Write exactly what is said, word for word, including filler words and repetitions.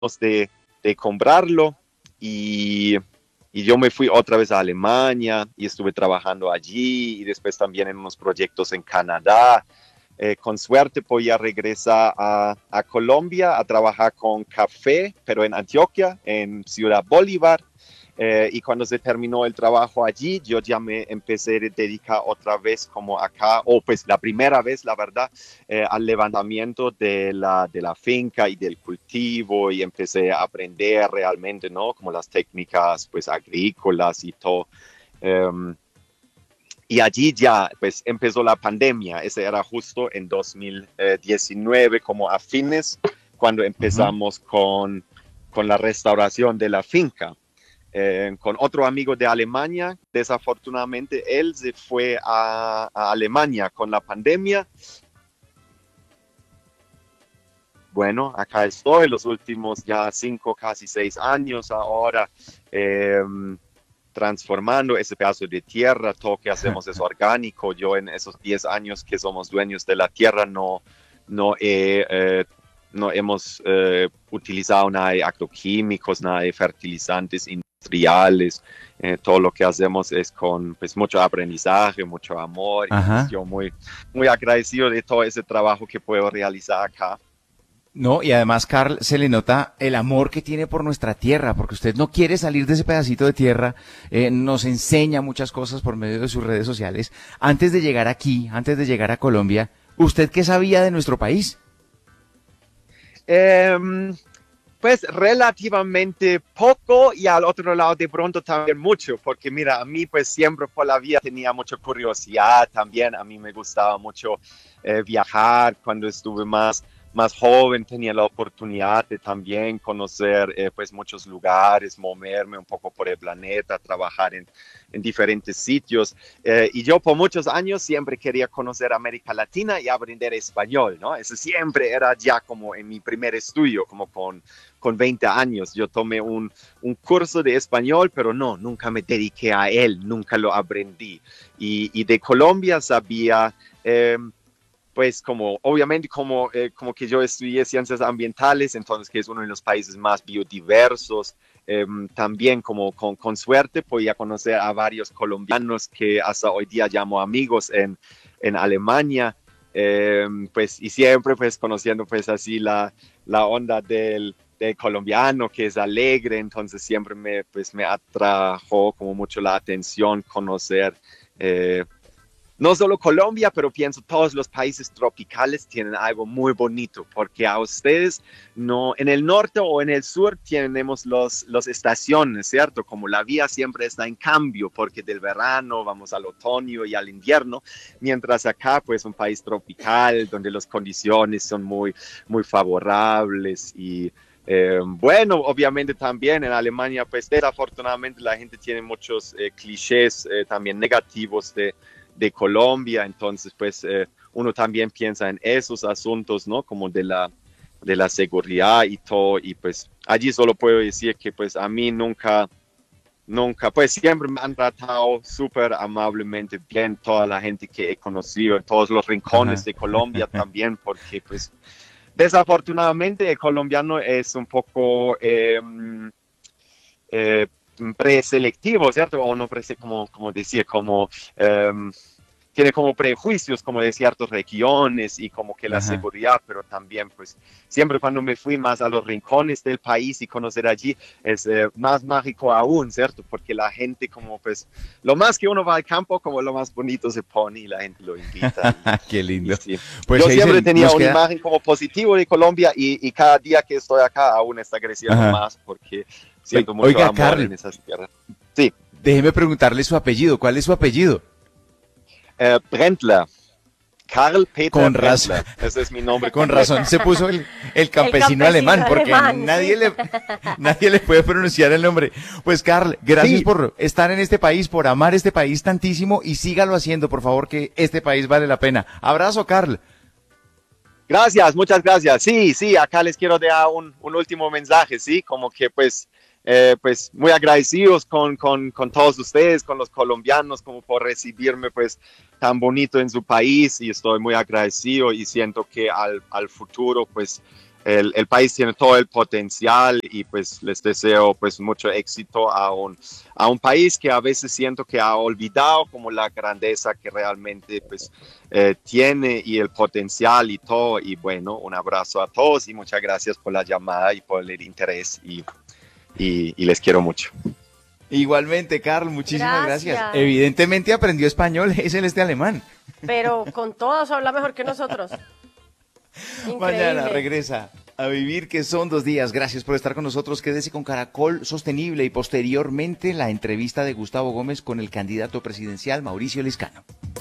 de, de comprarlo y, y yo me fui otra vez a Alemania y estuve trabajando allí y después también en unos proyectos en Canadá. Eh, con suerte podía regresar a, a Colombia a trabajar con café, pero en Antioquia, en Ciudad Bolívar. Eh, y cuando se terminó el trabajo allí, yo ya me empecé a dedicar otra vez como acá, o pues la primera vez, la verdad, eh, al levantamiento de la, de la finca y del cultivo y empecé a aprender realmente, ¿no? Como las técnicas pues agrícolas y todo. Um, y allí ya pues empezó la pandemia, ese era justo en dos mil diecinueve, como a fines, cuando empezamos uh-huh. con, con la restauración de la finca. Eh, con otro amigo de Alemania. Desafortunadamente, él se fue a, a Alemania con la pandemia. Bueno, acá estoy los últimos ya cinco, casi seis años ahora, eh, transformando ese pedazo de tierra. Todo que hacemos es orgánico. Yo en esos diez años que somos dueños de la tierra no, no he... Eh, no hemos eh, utilizado nada de agroquímicos, nada de fertilizantes industriales. Eh, todo lo que hacemos es con pues, mucho aprendizaje, mucho amor. Ajá. Y yo muy, muy agradecido de todo ese trabajo que puedo realizar acá. No, y además, Carl, se le nota el amor que tiene por nuestra tierra, porque usted no quiere salir de ese pedacito de tierra, eh, nos enseña muchas cosas por medio de sus redes sociales. Antes de llegar aquí, antes de llegar a Colombia, ¿usted qué sabía de nuestro país? Eh, pues relativamente poco y al otro lado de pronto también mucho, porque mira, a mí pues siempre por la vida tenía mucha curiosidad también, a mí me gustaba mucho eh, viajar cuando estuve más, más joven, tenía la oportunidad de también conocer eh, pues muchos lugares, moverme un poco por el planeta, trabajar en, en diferentes sitios eh, y yo por muchos años siempre quería conocer América Latina y aprender español, ¿no? Eso siempre era ya como en mi primer estudio, como con, con veinte años. Yo tomé un, un curso de español, pero no, nunca me dediqué a él, nunca lo aprendí. Y, y de Colombia sabía... Eh, pues como obviamente como, eh, como que yo estudié ciencias ambientales, entonces que es uno de los países más biodiversos, eh, también como con, con suerte podía conocer a varios colombianos que hasta hoy día llamo amigos en, en Alemania, eh, pues y siempre pues conociendo pues así la, la onda del, del colombiano que es alegre, entonces siempre me, pues, me atrajo como mucho la atención conocer eh, no solo Colombia, pero pienso todos los países tropicales tienen algo muy bonito, porque a ustedes no, en el norte o en el sur tenemos los, los estaciones, ¿cierto? Como la vida siempre está en cambio, porque del verano vamos al otoño y al invierno, mientras acá, pues, un país tropical, donde las condiciones son muy, muy favorables y... Eh, bueno, obviamente también en Alemania, pues desafortunadamente la gente tiene muchos eh, clichés eh, también negativos de de Colombia, entonces pues eh, uno también piensa en esos asuntos, ¿no? Como de la, de la seguridad y todo, y pues allí solo puedo decir que pues a mí nunca, nunca, pues siempre me han tratado súper amablemente bien toda la gente que he conocido en todos los rincones Ajá. de Colombia también, porque pues desafortunadamente el colombiano es un poco... Eh, eh, preselectivo, ¿cierto? O no prese, como, como decir, como um, tiene como prejuicios como de ciertas regiones y como que la Ajá. seguridad, pero también pues siempre cuando me fui más a los rincones del país y conocer allí es eh, más mágico aún, ¿cierto? Porque la gente como pues lo más que uno va al campo como lo más bonito se pone y la gente lo invita y, Qué y lindo. sí. Pues Yo siempre Hazel, tenía nos una queda... imagen como positivo de Colombia y, y cada día que estoy acá aún está creciendo Ajá. más porque siento mucho Oiga, amor Carl, en esas tierras. Sí. déjeme preguntarle su apellido. ¿Cuál es su apellido? Eh, Brendler. Karl Peter Con razón, Brendler. Ese es mi nombre con completo. razón se puso el, el El campesino campesino alemán, porque alemán, nadie sí. le, nadie le puede pronunciar el nombre. Pues Carl, gracias Sí, por estar en este país, por amar este país tantísimo y sígalo haciendo, por favor, que este país vale la pena. Abrazo, Carl. gracias, muchas gracias. Sí, sí, acá les quiero dar un, un último mensaje, ¿sí? Como que pues, eh, pues muy agradecidos con, con, con todos ustedes, con los colombianos, como por recibirme pues tan bonito en su país y estoy muy agradecido y siento que al, al futuro pues el, el país tiene todo el potencial y pues les deseo pues mucho éxito a un, a un país que a veces siento que ha olvidado como la grandeza que realmente pues eh, tiene y el potencial y todo. Y bueno, un abrazo a todos y muchas gracias por la llamada y por el interés y, y, y les quiero mucho. Igualmente, Carl, muchísimas Gracias. gracias. Evidentemente aprendió español, es el este alemán. Pero con todos habla mejor que nosotros. Increíble. Mañana regresa a Vivir, que son dos días. Gracias por estar con nosotros. Quédese con Caracol Sostenible y posteriormente la entrevista de Gustavo Gómez con el candidato presidencial Mauricio Liscano.